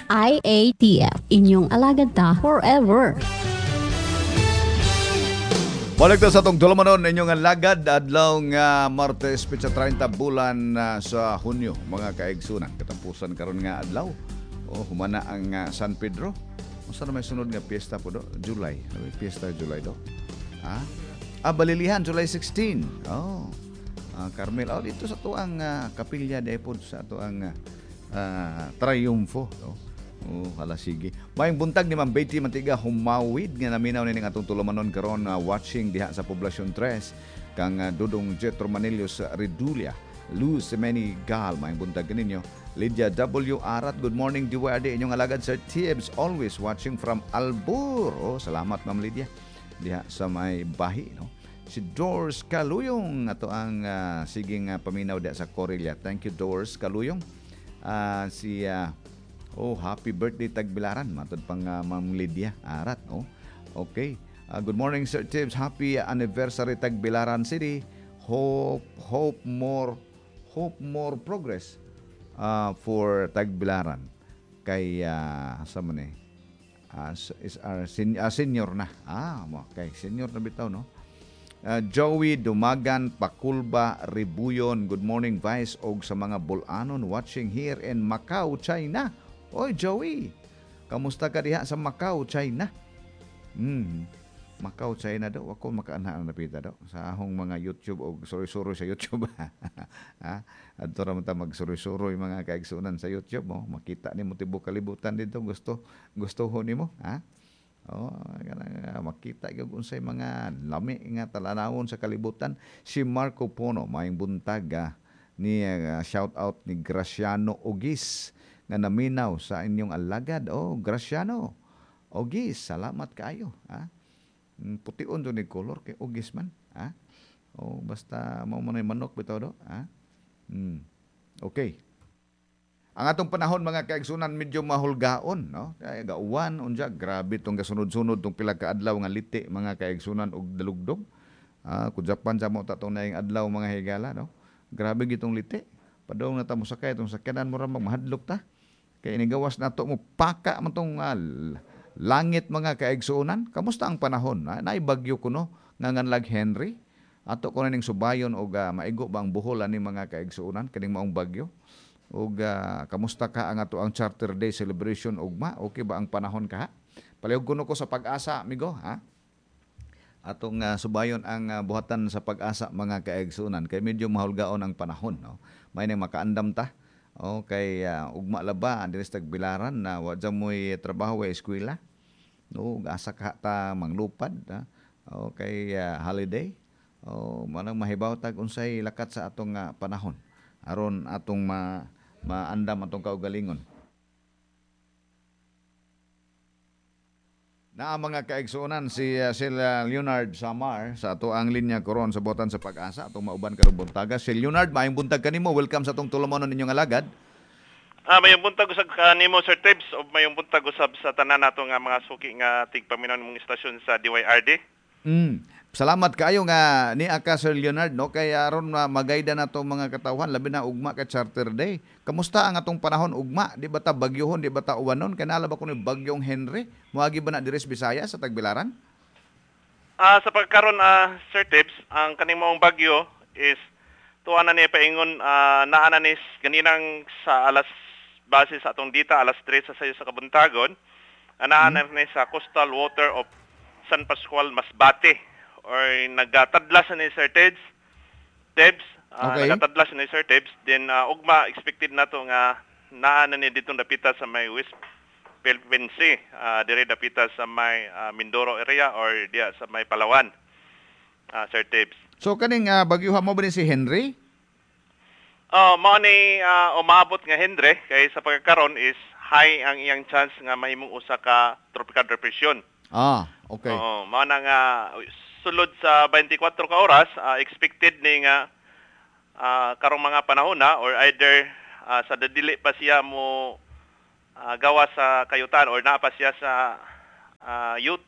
IATF, inyong alagad ta forever. Balik na sa itong tulumanon inyong lagad adlaw nga Martes, Petsa 30 bulan sa Hunyo, mga kaigsunan. Katapusan karon nga adlaw. Humana ang San Pedro. Unsa na may sunod nga piyesta po do? July. May piyesta July do. Balilihan, July 16. Carmel. Dito sa tuang kapilya depod sa tuang Triumfo. Hala sige. Maayong buntag ni Ma'am Betty Mantiga humawid nga naminaw ni atong tulumanon karon watching diha sa Poblacion 3 kang Dudong Jetro Manilios Redulia. Luz Semeni Gal, maayong buntag kaninyo. Lydia W. Arat, good morning DWRD. Inyong alagad Sir Tibbs, always watching from Albur. Salamat Ma'am Lydia. Diha sa may bahi, no? Si Doris Kaluyong ato ang siging paminaw diha sa Corelia. Thank you Doris Kaluyong. Happy birthday Tagbilaran. Matod pang Ma'am Lydia Arat. Okay. Good morning Sir Tibbs. Happy anniversary Tagbilaran City. Hope more progress for Tagbilaran. Kay senior na. Okay, senior na bitaw, no? Joey Dumagan, Pakulba, Ribuyon. Good morning Vice og sa mga Bulanon watching here in Macau, China. Oy Joey, kamusta ka diha sa Macau, China? Macau, China daw. Ako makaanhaan na pita daw. Sa ahong mga YouTube o suri-suri sa YouTube. Adto ra man ta magsuri-suri mga kaigsunan sa YouTube mo. Makita ni mo tibuok kalibutan dito. Gusto ho nimo, makita gyud unsay mga lami nga talanawon sa kalibutan. Si Marco Pono, maayong buntag ni shout out ni Graciano Ogis nga naminaw sa inyong alagad. Graciano Ogis, salamat kaayo. Pution to ni color kay Ogis man. Basta mao man manok bitaw do. Okay. Ang atong panahon mga kaigsunan medyo mahulgaon, no? Kaya gauwan unja grabe tong gasunod-sunod tong pila ka adlaw nga liti mga kaigsunan og dalugdog. Ku Japan sa mo tatong naing adlaw mga higala, no? Grabe gitong liti. Padong na ta mo sakay tong sakyanan mo ra mahadlok ta. Kay inigawas nato mo paka man tong langit mga kaigsunan. Kamusta ang panahon? Naay bagyo kuno nga nganlag Henry. Ato ko na ning subayon og maigo ba ang buhol ani mga kaigsunan kaning maong bagyo. Og kamusta ka ang ato ang Charter Day celebration ugma? Okay ba ang panahon ka? Palihog kuno ko sa Pag-asa amigo, Atong subayon ang buhatan sa Pag-asa mga kaigsunan kay medyo mahulgaon ang panahon, no? May nang makaandam ta. Kay ugma laba diri sa Tagbilaran na wa jud moy trabaho wa eskwela. No, asa ka ta manglupad, kay holiday. Manang mahibaw tag unsay lakat sa atong panahon aron atong maandam atong kaugalingon. Na mga kaigsunan si Leonard Samar sa ato ang linya koron sa botan sa Pag-asa atong mauban karong buntaga. Si Leonard, maayong buntag kanimo. Welcome sa atong tulumanon ninyong alagad. Mayong buntag usab kanimo Sir Tibbs o mayong buntag usab sa tanan nato nga mga suki nga tigpaminaw mong istasyon sa DYRD. Salamat kaayo nga ni aka Sir Leonard, no? Kaya aron magayda nato mga katawhan labi na ugma ka Charter Day. Kamusta ang atong panahon ugma? Di ba ta bagyohon, di ba ta uwanon? Kanala ba kuno bagyong Henry? Moagi ba na diri sa Bisaya sa Tagbilaran? Sa pagkaron Sir Tibbs, ang kaning maong bagyo is tuwa na ni paingon naa na ni ganinang sa alas base sa atong dita alas 3 sa sayo sa kabuntagon. Naa na ni sa coastal water of San Pascual Masbate. Or nagatadlas ni Sir Tibbs. Okay. Nagatadlas ni Sir Tibbs. Then ugma expected na to nga naa na ni ditong dapita sa may West Philippine Sea. Dire dapita sa may Mindoro area or diya sa may Palawan. Sir Tibbs. So kaning bagyuhan mo ba ni si Henry? Mao ni umabot nga Henry kay sa pagkakaron is high ang iyang chance nga mahimong usa ka tropical depression. Okay. Mao na nga sulod sa 24 ka oras, expected ni nga karong mga panahon na or either sa dadili pa siya mo gawa sa kayutan or naa pa siya sa youth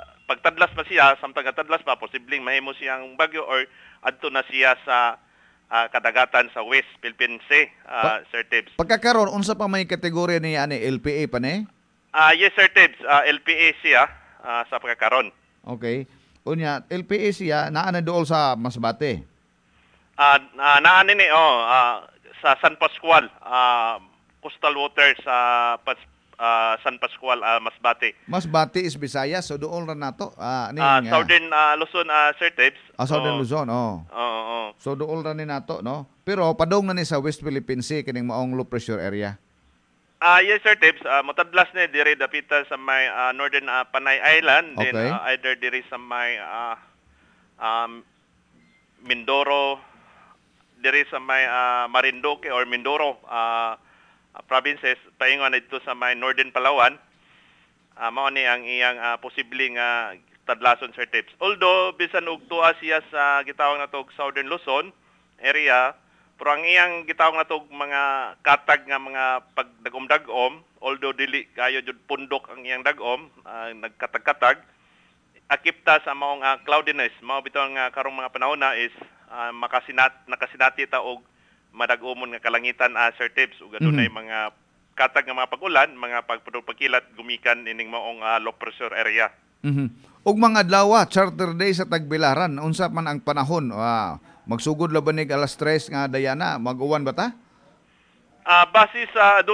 pagtadlas pa siya samtang tadlas pa posibleng mahimo siyang bagyo or adto na siya sa kadagatan sa West Philippine Sea, Sir Tibbs. Pagkakaroon unsa pa may kategorya ni ani LPA pa ni? Yes, Sir Tibbs, LPA siya sa pagkakaroon. Okay. Unya LPA siya naa na dool sa Masbate. Naanin ni sa San Pascual, coastal waters sa San Pascual, Masbate. Masbate is Visayas, so dool ra nato. Southern Luzon, Sir Tibbs. Southern Luzon, oh. Oo. So dool ra ni nato, no? Pero padong na ni sa West Philippine Sea kining maong low pressure area. Yes, Sir Tibbs. Mutadlas ni diri dapita sa may Northern Panay Island, Okay. then either diri sa may Mindoro, diri sa may Marinduque or Mindoro provinces, paingon dito sa may Northern Palawan. Mao ni ang iyang posibleng tadlason, Sir Tibbs. Although bisan og tuwa siya sa gitawag natog Southern Luzon area, pero ang iyang gitawag natog mga katag nga mga pagdagom-dagom, although dili kayo jud pundok ang iyang dagom, nagkatag-katag, akipta sa maong cloudiness. Mao bitaw nga karong mga panahon na is nakasinati ta og madagomon nga kalangitan, Sir Tibbs, ug adunay mga katag nga mga pag-ulan, mga pagkilat gumikan ining maong low pressure area. Ug mga adlaw, charter day sa Tagbilaran, unsa man ang panahon? Magsugod laban ni alas 3 nga dayana, mag-uwan ba ta? Base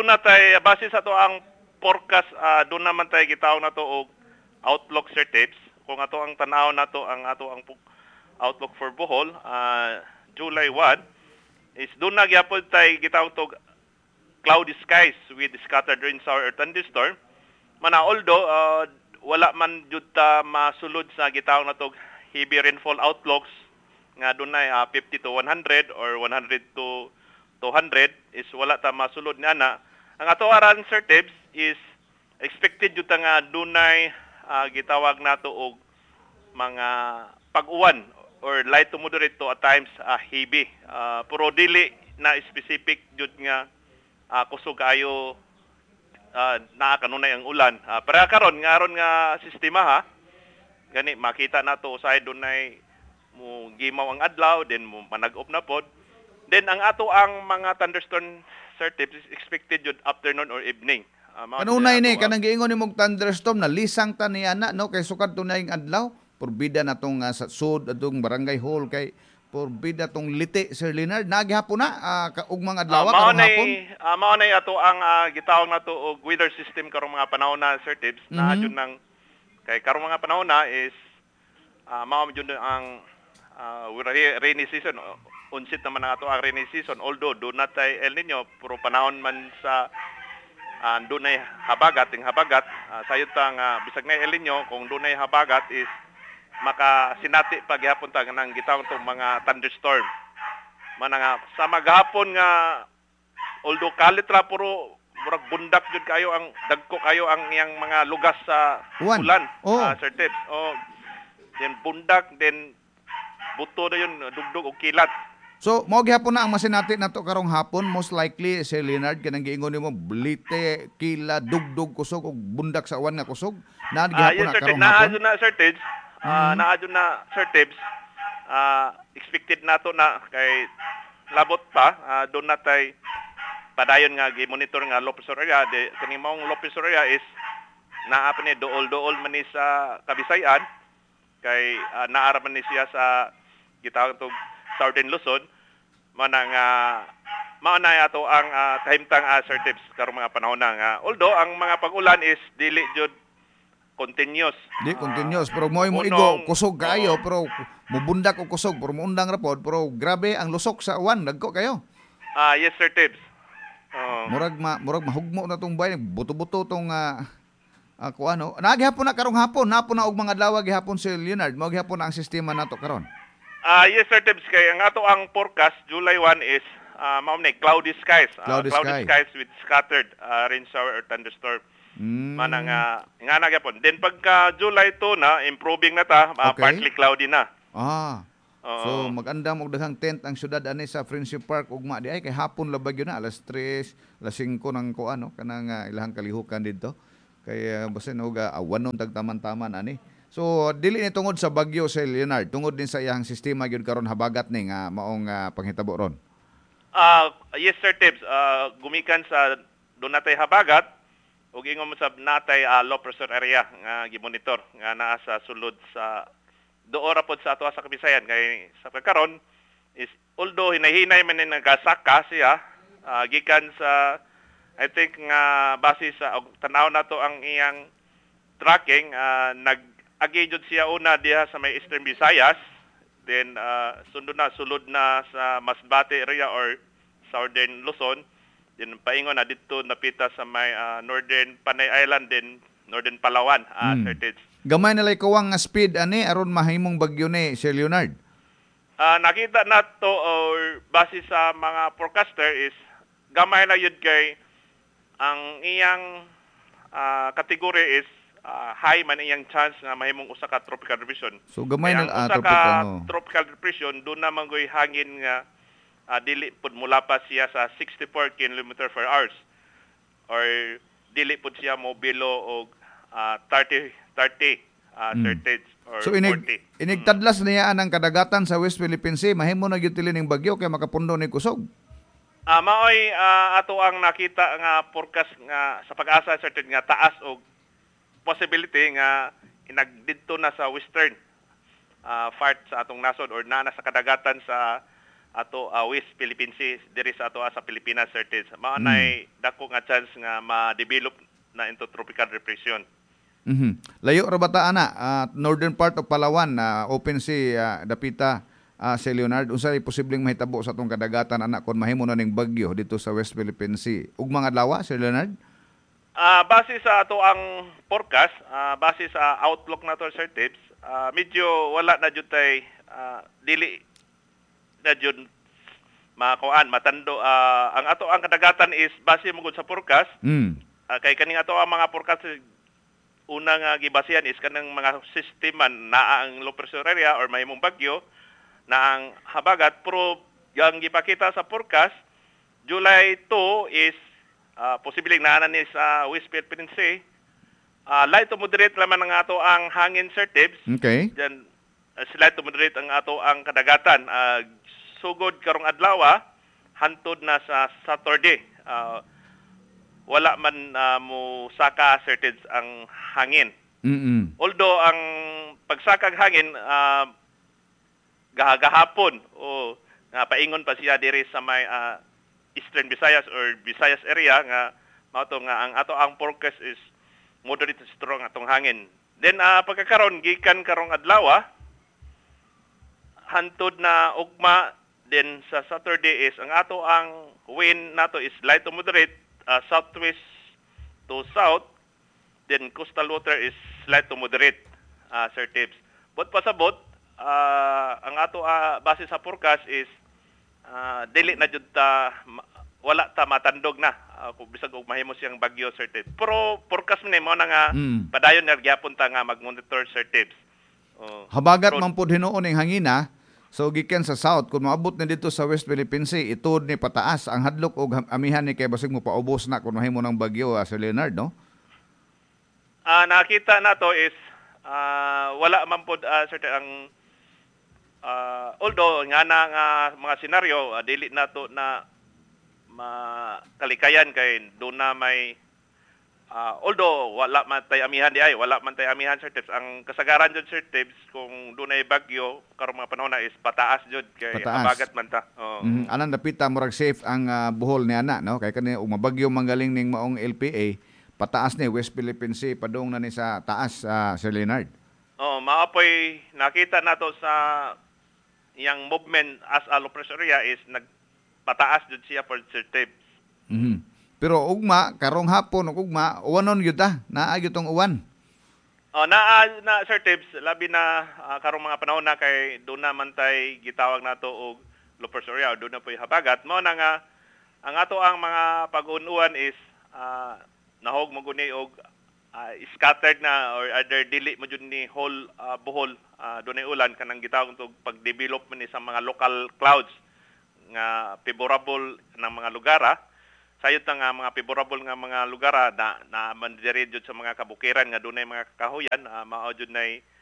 sa to ang forecast, doon naman tayo gitawag na to og outlook, Sir Tibbs. Kung ato ang tanaw na to ang outlook for Bohol, July 1, is doon na gyapon tayo gitawag to cloudy skies with scattered rain, shower, or thunderstorm. Although wala man jud ta masulod sa gitawag na to heavy rainfall outlooks nga dunay 50 to 100 or 100 to 200, is wala ta masulod niana. Ang ato aran, Sir Tibbs, is expected jud ta nga dunay gitawag nato og mga pag-uwan or light to moderate to at times heavy. Pero dili na specific jud nga kusog kayo naa kanunay ang ulan. Para karon nga aron nga sistema gani makita nato usahay dunay mo gimaw ang adlaw, then mo manag-off na pod. Then ang ato ang mga thunderstorm, Sir Tibbs, is expected jud afternoon or evening. Kanunay ni kanang giingon nimong thunderstorm na lisang ta niya na, no, kay sukad tunay ang adlaw. Porbida na tong sa sud atong barangay hall, kay porbida tong liti, Sir Leonard. Nagihapon na ug mga adlaw karong hapon. Mao nay ato ang gitawag nato og weather system karong mga panahon na, Sir Tibbs. Na jud nang kay karong mga panahon na is mao jud ang rainy season. Unsit naman ang ato ang rainy season, although do not tay El Nino, puro panahon man sa dunay habagat, sayod tang bisag na El Nino, kung dunay habagat is makasinati paghapon ta nang gitawag tong mga thunderstorm. Nga sa maghapon nga although kalit ra, puro murag bundak jud kayo ang dagko kayo ang iyang mga lugas sa ulan, Sir Tibbs. Then bundak, then buto na yun, dugdog o kilat. So, mao gihapon na ang masinati nato karong hapon, most likely, Sir Leonard, kanang giingon nimo blite, kila, dugdog, kusog ug bundak sa uwan nga kusog. Naa gihapon Yes, na karong hapon. Naadyo na, Sir Tibbs. Naadyo na, Sir Tibbs. Expected nato na kay labot pa, doon natay padayon nga gi-monitor nga low pressure area. Kaning maong low pressure area is naa pa ni dool-dool man ni sa Kabisayan, kay naara man ni siya sa gitawag tog Southern Luzon. Maunay ato ang kahimtang, Sir Tibbs, karong mga panahon na nga. Although ang mga pag-ulan is dili jud continuous. Di continuous, pero mo igo kusog kayo, pero mubundak og kusog, pero muundang ra pod, pero grabe ang lusok sa uwan, dagko kayo. Yes, Sir Tibbs. Murag mahugmo na tong bayan, buto-buto tong kuano. Nagihapon na karong hapon, na og mga adlaw gihapon, si Leonard, mao gihapon na ang sistema nato karon. Yes, Sir Tibbs, kay ang ato ang forecast July 1 is cloudy skies. Cloudy skies with scattered rain, shower, or thunderstorm. Nga nagyapon. Then pagka July 2 na, improving na ta, partly cloudy na. So magandam og daghang tent ang syudad ani sa Friendship Park ugma di ay kay hapon la bagyo na alas 3, alas 5 nang kuano kanang ilahang kalihukan didto. Kay basin og awanon tagtaman-taman ani. So dili ni tungod sa bagyo Sir Leonard, tungod din sa iyang sistema gyud karon habagat ni nga maong panghitabo ron. Yes, Sir Tibbs. Gumikan sa doon natay habagat, ug ingon mo sa natay low pressure area nga gimonitor nga naa sa sulod sa doora pod sa ato sa Kabisayan. Kay sa pagkaron is although hinahinay man ni nagasaka siya, gikan sa I think nga base sa tanaw nato ang iyang tracking, nag-agi jud siya una diha sa may Eastern Visayas, then sulod na sa Masbate area or Southern Luzon, then paingon na dito napita sa may Northern Panay Island, then Northern Palawan, Sir Tids. Gamay nalay kawang nga speed ani aron mahimong bagyo ni Sir Leonard. Nakita nato or base sa mga forecaster is gamay na yun kay ang iyang kategory is high man iyang chance nga mahimong usa ka tropical depression. So gamay Kaya na ang usa ka tropical depression doon na mangoy hangin nga dili pud mula pa siya sa 64 km/h or dili pud siya mo below og 30 certage or So 40. inigtadlas niya ang kadagatan sa West Philippine Sea, mahimo na gyud ning bagyo kay makapundo ni kusog. Maoy ato ang nakita nga forecast nga sa pag-asa certain nga taas og possibility nga inagdidto na sa western part sa atong nasod or na sa kadagatan sa ato West Philippine Sea diri sa ato sa Pilipinas certain. Mao nay dako nga chance nga ma-develop na into tropical depression. Layo ra bata ana northern part of Palawan open sea dapita si Leonard, unsay posibleng mahitabo sa atong kadagatan anak kon mahimo na ning bagyo dito sa West Philippine Sea ug mga adlaw si Leonard? Base sa ato ang forecast, base sa outlook nato Sir Tips, medyo wala na jud tay dili na jud matando. Ang ato ang kadagatan is base mo gud sa forecast. Kay kaning ato ang mga forecast una nga gibasihan is kanang mga sistema na ang low pressure area or mahimong bagyo na ang habagat, pero yung gipakita sa forecast July 2 is posibleng naanan ni sa West Philippine Sea. Light to moderate naman ang ato ang hangin Sir Tibbs. Okay. Then slight to moderate ang ato ang kadagatan. Sugod karong adlaw hantod na sa Saturday. Wala man mo saka Sir Tibbs ang hangin. Although ang pagsakag hangin gahapon o paingon pa siya diri sa may Eastern Visayas or Visayas area nga mao to nga ang ato ang forecast is moderate to strong atong hangin. Then pagkakaron gikan karong adlaw hantod na ugma, then sa Saturday is ang ato ang wind nato is light to moderate southwest to south, then coastal water is light to moderate Sir Tibbs. But pasabot ang ato base sa forecast is dili na jud ta wala ta matandog na kung bisag og mahimo siyang bagyo Sir Tibbs. Pero forecast ni mo na nga padayon na gyapon ta nga mag-monitor Sir Tibbs. Habagat man pud hinuon ning hangina. So gikan sa south kung maabot na dito sa West Philippine Sea itud ni pataas ang hadlok og amihan ni kay basig mo paubos na kung mahimo ng bagyo Sir Leonard, no? Nakita nato is wala man pud certain ang although nga na mga senaryo dili nato na makalikayan kay do na may although wala man tay amihan Sir Tibbs. Ang kasagaran jud Sir Tibbs kung dunay bagyo karong mga panahon na is pataas jud kay habagat man ta. Anan dapita murag safe ang buhol ni ana, no? Kay kani ug mabagyo manggaling ning maong LPA pataas ni West Philippine Sea padung na ni sa taas Sir Leonard. Maapoy nakita nato sa iyang movement as a low pressure area is nagpataas jud siya for Sir Tibbs. Pero ugma karong hapon ug ugma uwanon gyud ta, naa gyud tong uwan. Na Sir Tibbs labi na karong mga panahon na kay do na man tay gitawag nato og low pressure area, do na poy habagat. Mao na nga ang ato ang mga pag-unuan is nahog mo guni og scattered na or other dili mo jud ni whole buhol dunay ulan kanang gitawag og pag-develop man ni sa mga local clouds nga favorable ng mga lugar. Sayot nga mga favorable nga mga lugar na mandiri jud sa mga kabukiran nga dunay mga kahoyan mao jud nay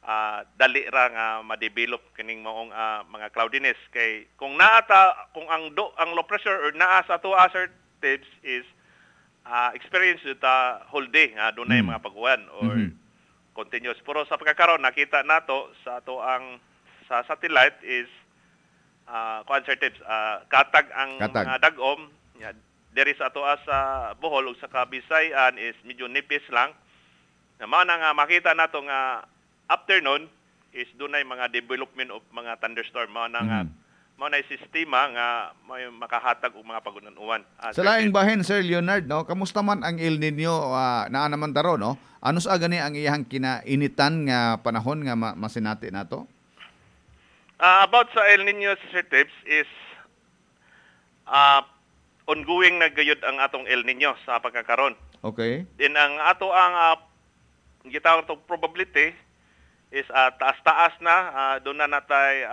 dali ra nga ma-develop kining maong mga cloudiness kay kung ang low pressure or naa sa ato sir tips is experience ta whole day nga dunay mga pag-uwan or continuous. Pero sa pagkakaroon nakita nato sa ato ang sa satellite is sir tips katag ang Katag. mga dagom there is ato sa Bohol ug sa Kabisayan is medyo nipis lang. Na mao na nga makita nato nga afternoon is dunay mga development of mga thunderstorm. Mao na nga mao na sistema nga may makahatag og mga pagunan-uwan. Sa laing bahin, Sir Leonard, no, kamusta man ang El Nino naa naman daro, no? Ano sa gani ang iyang kinainitan nga panahon nga masinati nato? About sa El Nino Sir Tips is ongoing na gayud ang atong El Nino sa pagkakaron. Okay. Then ang ato ang gitawag to probability is taas-taas na doon na natay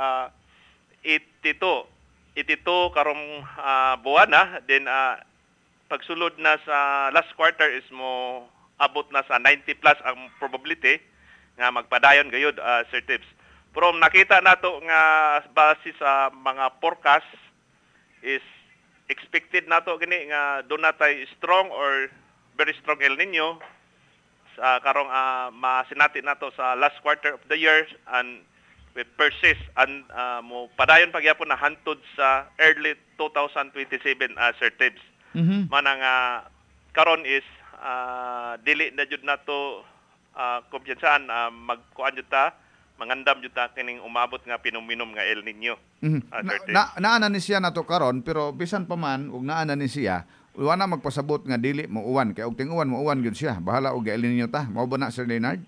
82 karong buwan na then pagsulod na sa last quarter is mo abot na sa 90 plus ang probability nga magpadayon gayud Sir Tips. Pero nakita nato nga base sa mga forecast is expected nato gani nga doon natay strong or very strong El Nino karong masinati nato sa last quarter of the year and with persist and mo padayon pagyapon na hantod sa early 2027 Sir Tips. Manang karon is dili na jud nato kumpiyansaan magkuan jud ta mangandam jud ta kining umabot nga pinuminom nga El Nino. Sir Tips. Naana ni siya nato karon pero bisan pa man ug naana ni siya wa na magpasabot nga dili mo uwan kay og ting-uwan mo uwan gyud siya bahala og El Nino ta mao ba na Sir Leonard?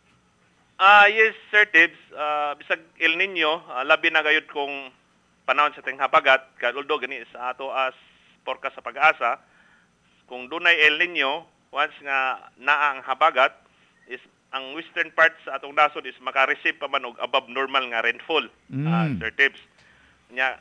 Yes Sir Tips, bisag El Nino labi na gayud kung panahon sa ting habagat although gani sa ato as forecast sa pag-asa kung dunay El Nino once nga naa ang habagat is ang western part sa atong nasod is maka-receive pa man og above normal nga rainfall. Sir Tips. Nya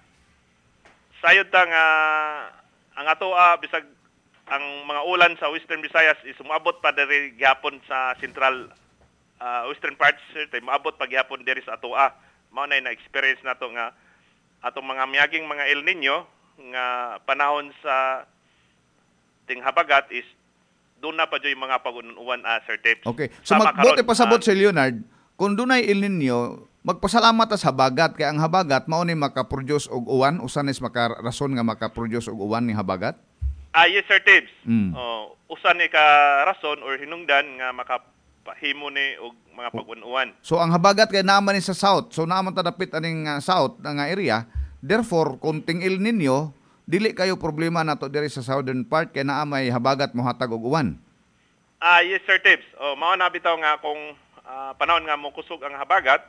sayod ta nga ang ato bisag ang mga ulan sa Western Visayas is umabot pa diri gihapon sa central western parts sir maabot pa gihapon diri sa ato mao na experience nato nga atong mga miyaging mga El Nino nga panahon sa tinghabagat is doon na pa dyan yung mga pag-uwan Sir Tips. Okay. So magbuti pasabot si Leonard, kung dunay El Nino, magpasalamat sa habagat kay ang habagat mao ni maka-produce og uwan, usan is makarason nga maka-produce og uwan ni habagat? Yes Sir Tips. Usan ni ka rason or hinungdan nga makapahimo ni og mga pag-uwan. So ang habagat kay naman ni sa south. So naman tadapit aning south nga area. Therefore, kung ting El Nino, dili kayo problema nato diri sa southern part kay naa may habagat mohatag og uwan. Yes Sir Tips. Mao na bitaw nga kung panahon nga mo kusog ang habagat.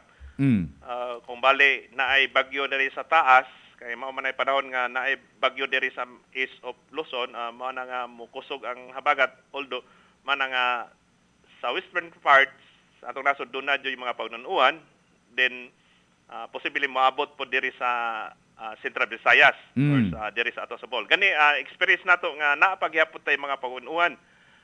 Kung bali naay bagyo diri sa taas kay mao man ay panahon nga naay bagyo diri sa east of Luzon, mao na nga mo kusog ang habagat although man nga sa western parts sa atong nasod doon na yung mga pagnunuan then posibleng moabot po diri sa Central Visayas or sa diri sa ato sa Bohol. Gani experience nato nga naapagyapon tay mga pag-uwan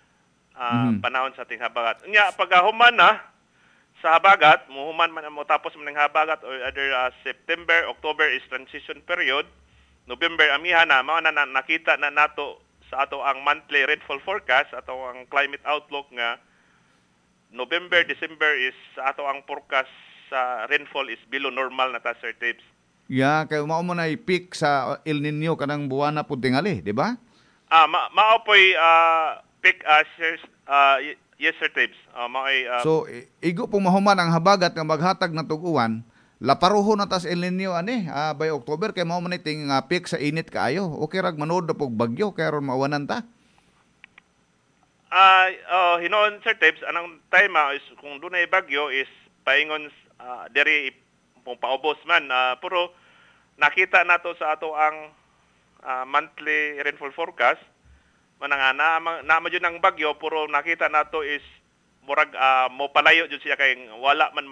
panahon sa ating habagat. Nya paghuman na sa habagat, muhuman man mo tapos man ang habagat or other September, October is transition period. November amihan na mao na nakita na nato sa ato ang monthly rainfall forecast, ato ang climate outlook nga November, December is sa ato ang forecast sa rainfall is below normal na ta Sir Tips. Yeah, kay mao mo na peak sa El Nino kanang buwan na pud tingali, di ba? Mao poy peak yes Sir Tips. So igo pong mahuman ang habagat nga maghatag ng tug-uwan, laparuho na tas El Nino ani by October kay mao man ting peak sa init kaayo. Okay rag manood na pog bagyo kay aron mawanan ta. Hinon Sir Tips, anong time is kung dunay bagyo is paingon diri pong paubos man. Pero nakita nato sa ato ang monthly rainfall forecast mananga na yun ang bagyo pero nakita nato is murag mo palayo jud siya kay wala man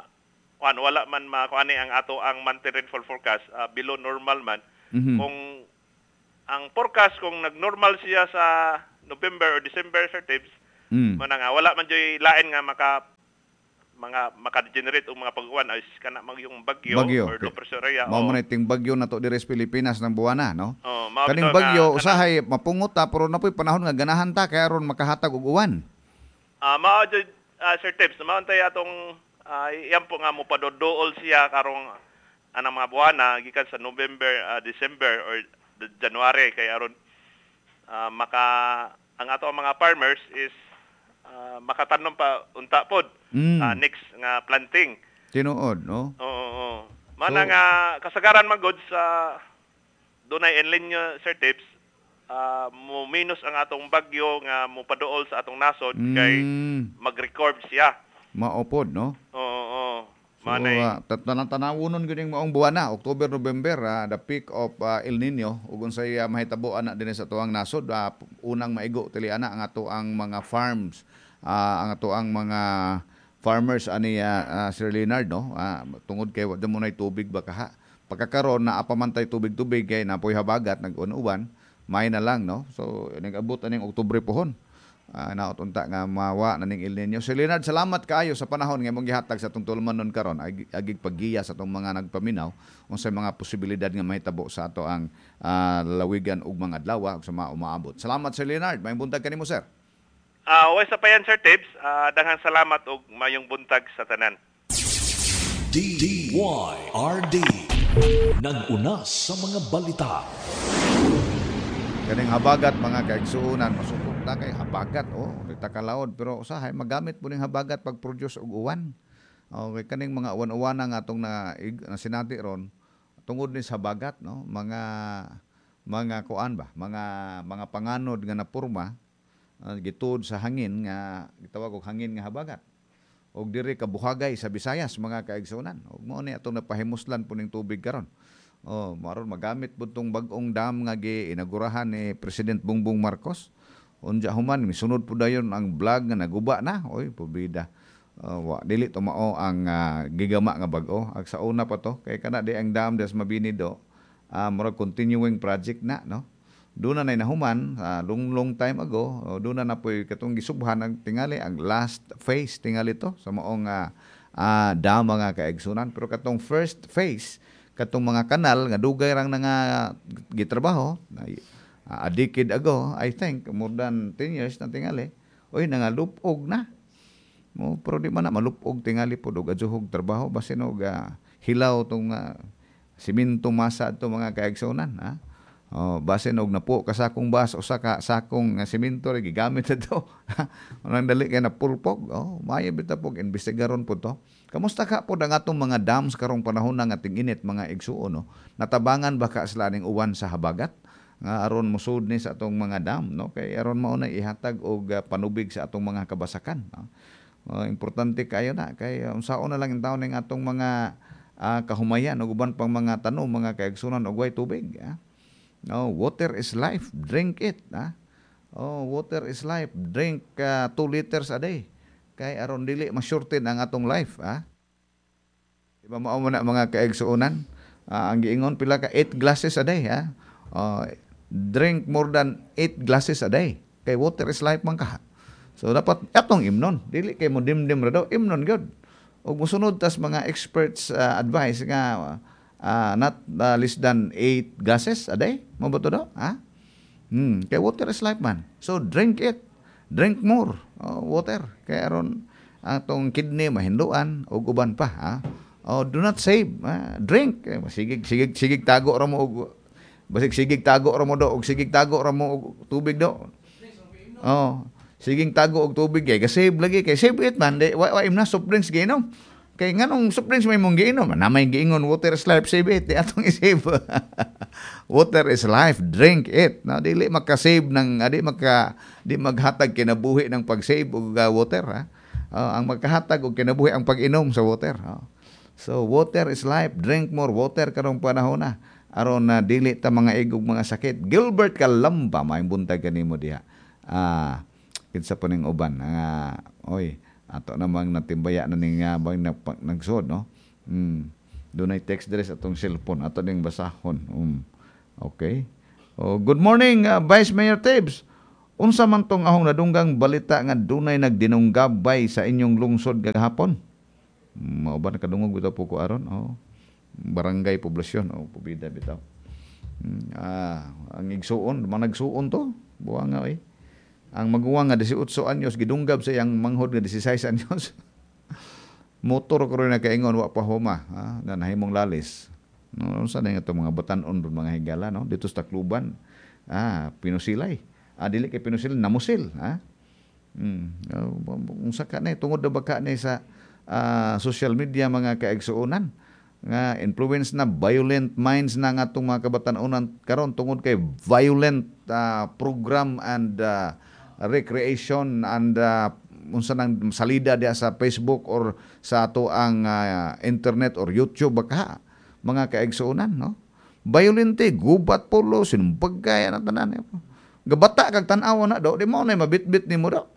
kuani ang ato ang monthly rainfall forecast below normal man. Kung ang forecast kung nagnormal siya sa November or December Sir Tips mananga wala man jud lain nga mga maka-generate og mga pag-uwan ay kana mag yung bagyo, Bagyo. or low pressure area. Mao man iting bagyo na to diri sa Pilipinas ng buwana, no? Mao Kaning bitaw bagyo nga usahay mapungot ta pero napoy panahon nga ganahan ta kay aron makahatag og uwan. mao jud Sir Tips, mao tay atong yan po nga mo padodool siya karong anang mga buwana gikan sa November, December or January kay aron maka ang ato mga farmers is makatanom pa unta pod next nga planting. Tinuod, no? Oo. Mana nga kasagaran man gud sa dunay El Nino, Sir Tips, mo minus ang atong bagyo nga mo paduol sa atong nasod kay mag-record siya. Maopod, no? Oo. So, tanawunon gid maong buwan na, October, November, the peak of El Nino, ug unsay mahitabo ana dinhi sa tuang nasod, unang maigo tili ana ang ato ang mga farms, ang ato ang mga farmers ani Sir Leonard, no? Tungod kay wa mo nay tubig ba kaha. Pagkakaroon na apamantay tubig-tubig kay napoy habagat nag-uwan, may na lang, no? So nag-abot aning Oktubre pohon. Naot unta nga mawa na ning El Nino. Sir Leonard, salamat kaayo sa panahon nga imong gihatag sa atong tulmanon karon agig paggiya sa atong mga nagpaminaw unsay mga posibilidad nga mahitabo sa ato ang lalawigan ug mga adlaw ug sa mga umaabot. Salamat Sir Leonard, may buntag kanimo sir. Way sa payan Sir Tips, daghang salamat ug mayong buntag sa tanan. DYRD nag-una sa mga balita. Kaning habagat mga kaigsuonan masukot ta kay habagat dita kalaod pero usahay magamit po ning habagat pag-produce og uwan. Okay, kaning mga uwan-uwana nga atong na sinati ron tungod ni sa habagat, no, mga kuan ba, mga panganod nga napurma gitud sa hangin nga gitawag og hangin nga habagat. Og diri kabuhagay sa Visayas mga kaigsuonan. Og mao ni atong napahimuslan po ning tubig karon. Maron magamit po itong bagong dam nga gi-inagurahan ni President Bongbong Marcos. Unja human, misunod po dayon ang vlog nga naguba na. Oy, pobida. Dili to mao ang gigama nga bag-o. Ag sa una pa to, kay kana di ang dam des Mabinido, murag continuing project na, no? Doon na nahuman, long time ago, doon na po katong gisubhan ang tingali, ang last phase tingali to sa maong dam mga kaigsunan. Pero katong first phase, katong mga kanal nga dugay rang nga gitrabaho a decade ago, I think more than 10 years na tingali, oy nangalupog na mo, pero di man na malupog tingali po og adjuhog trabaho basin og hilaw tong simento masa to mga kaigsunan, basin og napo kasakong bas o saka sakong simento ri gigamit ato nang dali kay na pulpog. Maayo bitaw pog investigaron po to. Kamusta ka po ang atong mga dams karong panahon na nga ting-init mga igsuon, no? Natabangan ba ka sila ning uwan sa habagat nga aron musud ni sa atong mga dam, no? Kay aron mao na ihatag og panubig sa atong mga kabasakan, no? Importante kayo na kay unsaon na lang ang taon ning atong mga kahumayan ug uban pang mga tanom mga kaigsunan og way tubig. No, water is life, drink it. Water is life, drink 2 liters a day. Kay aron dili ma-shorten ang atong life, Diba mao na mga kaigsuonan? Ang giingon pila ka 8 glasses a day, drink more than 8 glasses a day. Kay water is life man ka. So dapat atong imnon, dili kay mo dimdim ra daw, imnon gyud. Ug mosunod tas mga experts advice nga not less than 8 glasses a day. Mo ba to daw? Kay water is life man. So drink it. Drink more water. Kay aron atong kidney mahinduan o uban pa. Do not save. Drink. Sigig tago ra mo og basig sigig tago ra mo do og sigig tago ra mo og tubig do. Sigig tago og tubig kay save lagi kay save it man. Wa imna soft drinks giinom. Kay nganong soft drinks may mong giinom, namay giingon water is life, save it. Di atong i-save. Water is life, drink it. Na dili maka-save ng di maghatag kinabuhi ng pag-save og water, ang magkahatag og kinabuhi ang pag-inom sa water. So water is life, drink more water karong panahon na. Aron na dili ta mga igog mga sakit. Gilbert Calamba may buntag kanimo diha. Kinsa pa ning uban ato namang natimbaya na ning bang nagsod, no? Dunay text dress atong cellphone ato ning basahon. Okay. Good morning, Vice Mayor Tibbs. Unsa man tong ahong nadunggang balita nga dunay nagdinunggabay sa inyong lungsod gahapon? Mao ba nakadungog bitaw po ko aron? Barangay poblasyon pubida bitaw. Ang igsuon, managsuon to. Buwanga Ang maguwang nga 18 anyos gidunggab sa iyang manghod nga 16 anyos. Motor ko rin nakaingon wa pa huma, nga nahimong lalis. No, sa nga itong mga batanon ron mga higala no dito sa Tacloban. Pinusilay. Dili kay pinusil namusil, unsa ka ni tungod na baka ni sa social media mga kaigsuonan nga influence na violent minds na nga itong mga kabataonan karon tungod kay violent program and recreation and unsa nang salida diya sa Facebook or sa ato ang internet or YouTube baka mga kaigsuonan no violente gubat polo sinumpag kaya na tanan gabata kag tan-aw na daw di mo na mabitbit nimo daw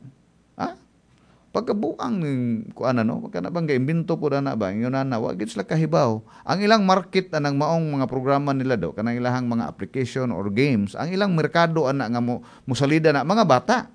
pagkabuang kuan no pagka na bang imbento po na ba ingon na wa gid sila kahibaw ang ilang market anang maong mga programa nila daw kanang ilahang mga application or games ang ilang merkado ana nga mosalida na mga bata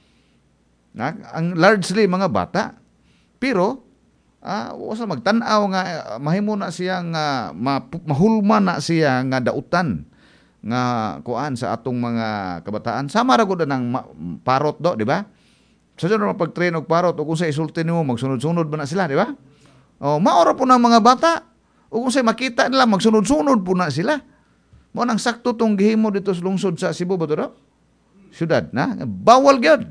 ang largely mga bata pero wasa magtan-aw nga mahimo na siya nga mahulma na siya nga dautan nga kuan sa atong mga kabataan sama ra gud nang parot do di ba sa sunod pag-train og parot o kung sa isulti nimo magsunod-sunod ba na sila di ba maora po ng mga bata o kung sa makita nila magsunod-sunod po na sila mo nang sakto tong gihimo dito sa lungsod sa Cebu ba to do syudad na bawal gyud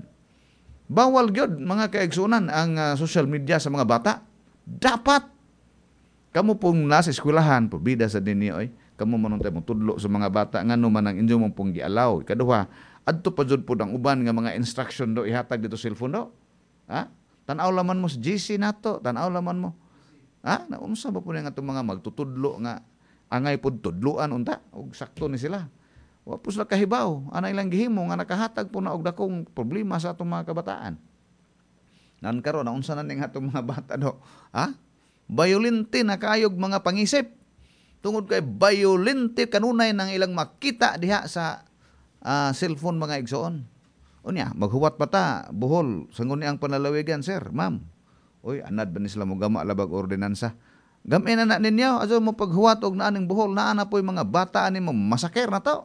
mga kaigsunan ang social media sa mga bata dapat kamo pong nasa eskwelahan pobida sa dinhi kamo manuntay mo tudlo sa mga bata ngano man ang inyo mong pong gialaw ikaduha adto pa jud pud ang uban nga mga instruction do ihatag dito sa cellphone do tan-aw laman mo sa GC nato tan-aw laman mo unsa ba pud nga atong mga magtutudlo nga angay pud tudloan unta og sakto ni sila wa po sila kahibaw ana ilang gihimo nga nakahatag po na og dakong problema sa atong mga kabataan nan karon unsa na ning atong mga bata do violente na kayog mga pangisip tungod kay violente kanunay nang ilang makita diha sa cellphone mga igsoon unya maghuwat pa ta buhol sangon ang panalawigan sir ma'am anad ba ni sila mo gama labag ordinansa gamin na ninyo aso mo paghuwat og naaning buhol naa na poy mga bata ani mo masaker na to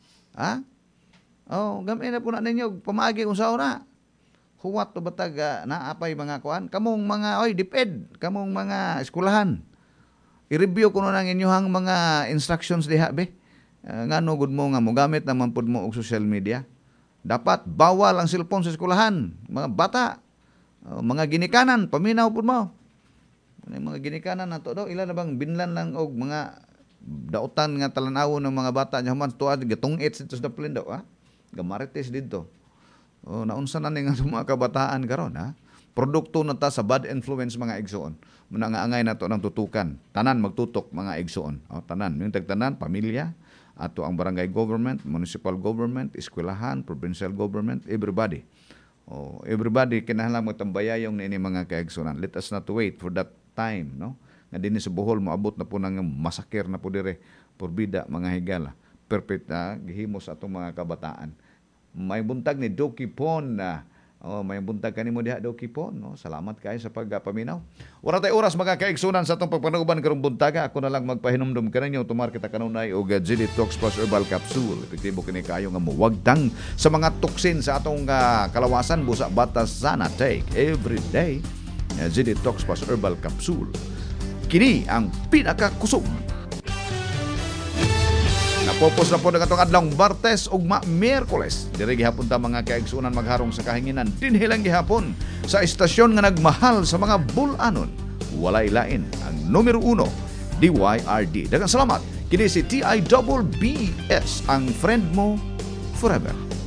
gamin na po na ninyo pamaagi unsa na huwat to batag naapay mga kuan kamong mga diped kamong mga eskwelahan i-review kuno nang inyohang mga instructions diha be ngano gud mo nga mogamit naman pud mo og social media dapat bawal ang cellphone sa eskwelahan mga bata mga ginikanan paminaw pud mo mga ginikanan nato daw ila na bang binlan lang og mga dautan nga talan-awon ng mga bata nya human tuad gatungit sa daplin daw gamarites didto naunsa na ning mga kabataan karon produkto na ta sa bad influence mga igsoon muna nga angay nato nang tutukan tanan magtutok mga igsoon tanan yung tagtanan pamilya ato ang barangay government, municipal government, eskwelahan, provincial government, everybody. Everybody kinahanglan mo tambayayong niini mga kaigsunan. Let us not wait for that time, no? Nga dinhi sa Bohol moabot na po nang masaker na po dire porbida mga higala. Perfect gihimo sa atong mga kabataan. May buntag ni Doki Pon may buntag kanimo diha Doki Pon, no? Salamat kayo sa pagpaminaw. Wala tay oras mga kaigsunan sa atong pagpanuban karong buntaga. Ako na lang magpahinumdum kaninyo tumar kita kanunay og Zili Tox Plus Herbal Capsule. Epektibo kini kayo nga muwagdang sa mga tuksin sa atong kalawasan busa batas sana take every day. Zili Tox Plus Herbal Capsule. Kini ang pinakakusog. Napopos na po ng atong adlong Martes ug Miyerkules. Diri gihapon ta mga kaigsunan magharong sa kahinginan dinhi lang gihapon sa istasyon nga nagmahal sa mga bulanon. Walay lain ang numero 1 DYRD. Daghang salamat. Kini si TIBBS ang friend mo forever.